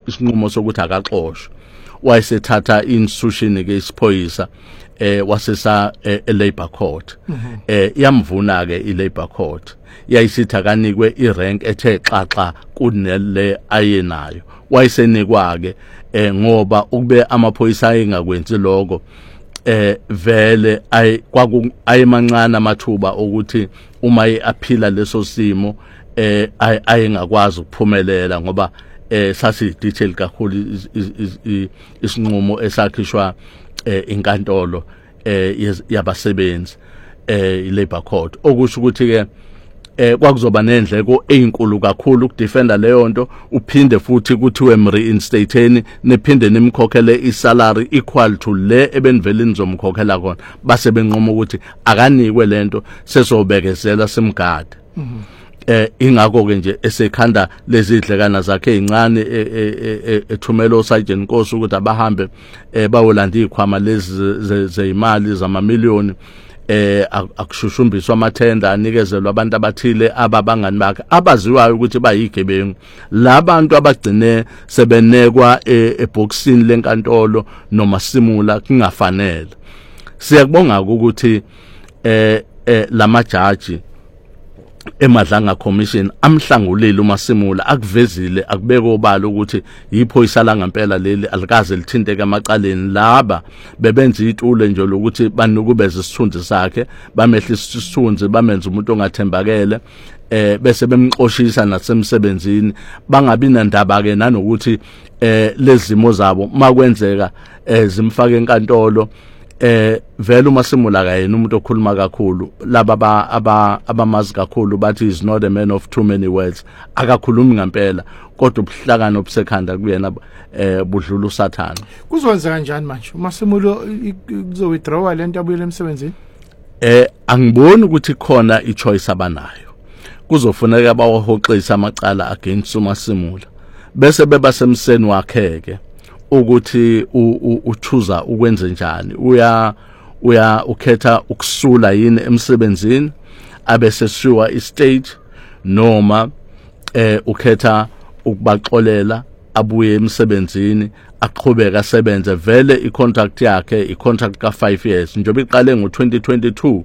isinqumo sokuthi akaxoshwe wayesethatha institution ke isiphoyisa wasesa eLabor Court yamvuna ke iLabor Court yayisithi akanikwe irank ethe xaxa kunele ayenayo wayesenikwa ke ngoba ukube amaphoyisa ayengakwenzi lokho vele ayemancane amathuba ukuthi uma eaphila leso simo ayengakwazi ukuphumelela ngoba sasi detail kakhulu isinqumo esakhishwa inkantolo yabasebenzi iLabor Court okusho ukuthi ke kwakuzoba nendleko ezinkulu kakhulu ukudefenda leyo nto uphinde futhi kuthiwe mreinstateni nephinde nimkhokhele isalary equal to le ebenivele nizomkhokhela khona base benqoma ukuthi akanikwe lento sesobekezela simgada ingakho ke nje esekhanda lezi dlekana zakhe ezincane ethumela oSergeant Nkosi ukuthi abahambe bawolanda izikhwama lezi zeimali zamamiliyoni akushushumbiswa amathenda anikezelwa abantu abathile ababangani bakhe abaziwayo ukuthi bayigebengu labantu abagcine sebenekwa eboxini lenkantolo noma simula kungafanele siyakubonga ukuthi lamajaji emadlanga commission amhlangulile uMasimula akuvezile akubeka obala ukuthi yiphoyisa la ngempela leli alikaze lithinteke amacaleni laba bebenza itulo nje lokuthi banukubeza isithunzi sakhe bamehlisa isithunzi bamenza umuntu ongathembakele bese bemxoshisa nasemsebenzini bangabi nandaba ke nanokuthi lezimo zabo makwenzeka zimfake enkantolo vele uMasimula kayena umuntu okhuluma kakhulu laba abamazi kakhulu bathi is not a man of too many words akakhulumi ngempela kodwa ubuhlakani obusekhanda kuyena budlula uSathana kuzwenza kanjani manje uMasimula kuzo withdraw lento abuyele emsebenzini angiboni ukuthi khona ichoice abanayo kuzofuneka bawahoxisa amacala against uMasimula bese beba semseni wakheke ukuthi uchoose ukwenze njani ukhetha ukusula yini emsebenzini abese siwa istate noma ukhetha ukubaxolela abuye emsebenzini aqhubeka asebenze vele icontract yakhe icontract ka 5 years njengoba iqale ngo2022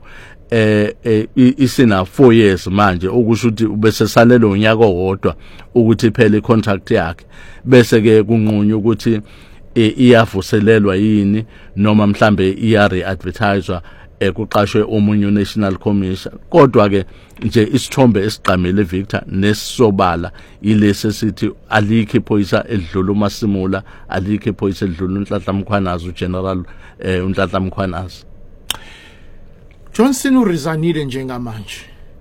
isina 4 years manje okusho ukuthi ubese salelo unyaka owodwa ukuthi iphele icontract yakhe bese ke kunqunywa ukuthi iyavuselelwa yini noma mhlambe iya-readvertiser kuqashwe omunye national commission kodwa ke nje isithombe esiqamile Victor nesisobala ilese sithi alikho iphoyisa edlula uMasimula alikho iphoyisa edlula uNhlanhla Mkhwanazi uGeneral uNhlanhla Mkhwanazi Johnson uresignile njengamanje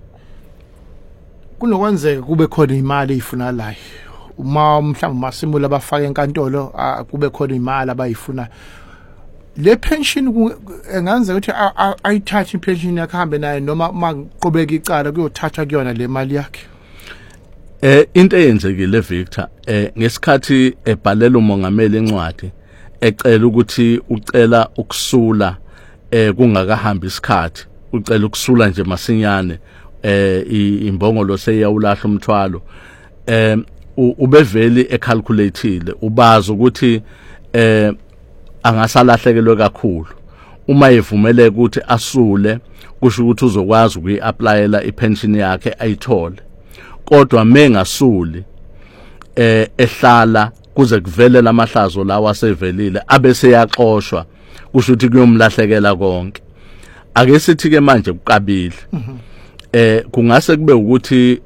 kunokwenzeka kube khona imali eyifunalayo uma mhlawumbe Masimula bafaka enkantolo kube khona imali abayifuna le pension enganze ukuthi ayithathe ipension yakhe hambe naye noma maqhubeka icala kuyothatha kuyona le mali yakhe into eyenzekile Victor ngesikhathi ebhalela umongameli encwadi ecela ukuthi ucela ukusula kungakahambi isikhathi ucela ukusula nje masinyane imbongolo seyawulahla umthwalo ubeveli ecalculateile ubazi ukuthi angasalahlekelwe kakhulu uma evumeleke ukuthi asule kusho ukuthi uzokwazi ukuyiapplyela ipension yakhe ayithole kodwa mengasuli ehlala kuze kuvele lamahlazo lawa asevelile abese yaxoshwa kusho ukuthi kuyomlahlekela konke ake sithi ke manje kuqabile kungase kube ukuthi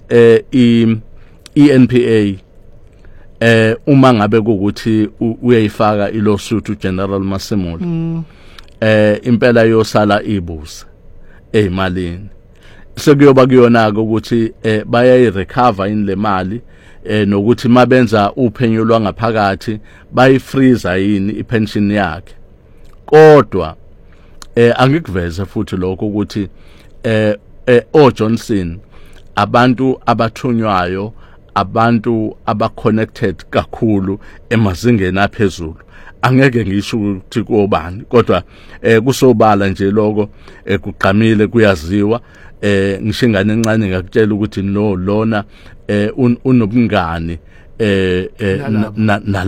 iNPA uma ngabe ukuthi uyayifaka ilawsuit uGeneral Masimula impela yosala ibuza ezimalini sekuyoba kuyona ukuthi bayayirecover in le mali nokuthi mabenza uphenyo lwangaphakathi bayifreeze yini ipension yakhe kodwa angikuveze futhi lokho ukuthi Johnson abantu abathunywayo abantu abaconnected kakhulu emazingeni aphezulu angeke ngisho ukuthi kubani kodwa kusobala nje lokho kuqhamile kuyaziwa ngishingane encane ngakutshela ukuthi no lona unobungani